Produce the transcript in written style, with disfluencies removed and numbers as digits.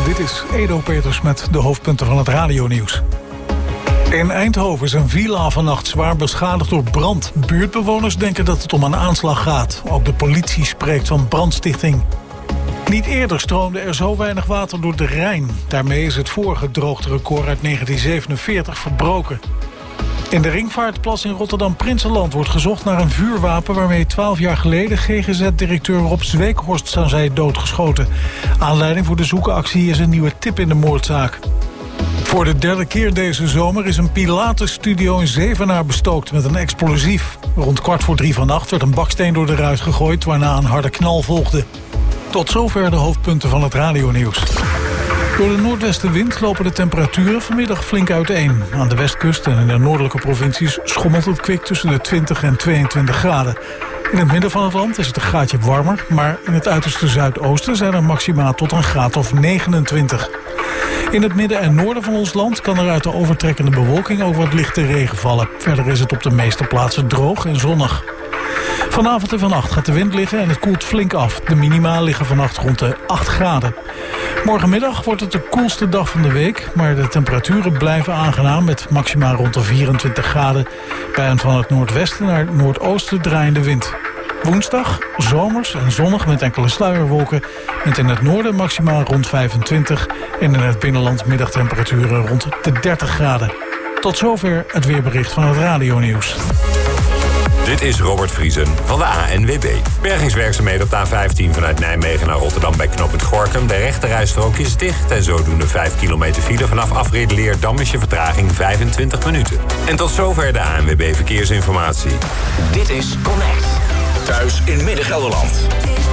Dit is Edo Peters met de hoofdpunten van het radionieuws. In Eindhoven is een villa vannacht zwaar beschadigd door brand. Buurtbewoners denken dat het om een aanslag gaat. Ook de politie spreekt van brandstichting. Niet eerder stroomde er zo weinig water door de Rijn. Daarmee is het vorige droogterecord uit 1947 verbroken. In de Ringvaartplas in Rotterdam-Prinsenland wordt gezocht naar een vuurwapen waarmee 12 jaar geleden GGZ-directeur Rob Zweekhorst zou zijn doodgeschoten. Aanleiding voor de zoekactie is een nieuwe tip in de moordzaak. Voor de derde keer deze zomer is een Pilates-studio in Zevenaar bestookt met een explosief. Rond 2:45 vannacht werd een baksteen door de ruit gegooid, waarna een harde knal volgde. Tot zover de hoofdpunten van het radionieuws. Door de noordwestenwind lopen de temperaturen vanmiddag flink uiteen. Aan de westkust en in de noordelijke provincies schommelt het kwik tussen de 20 en 22 graden. In het midden van het land is het een graadje warmer, maar in het uiterste zuidoosten zijn er maxima tot een graad of 29. In het midden en noorden van ons land kan er uit de overtrekkende bewolking ook wat lichte regen vallen. Verder is het op de meeste plaatsen droog en zonnig. Vanavond en vannacht gaat de wind liggen en het koelt flink af. De minima liggen vannacht rond de 8 graden. Morgenmiddag wordt het de koelste dag van de week, maar de temperaturen blijven aangenaam met maxima rond de 24 graden bij een van het noordwesten naar het noordoosten draaiende wind. Woensdag zomers en zonnig met enkele sluierwolken, met in het noorden maxima rond 25 en in het binnenland middagtemperaturen rond de 30 graden. Tot zover het weerbericht van het radionieuws. Dit is Robert Vriesen van de ANWB. Bergingswerkzaamheden op de A15 vanuit Nijmegen naar Rotterdam bij knooppunt Gorinchem. De rechterrijstrook is dicht en zodoende 5 kilometer file. Vanaf afrit Leerdam is je vertraging 25 minuten. En tot zover de ANWB Verkeersinformatie. Dit is Connect. Thuis in Midden-Gelderland.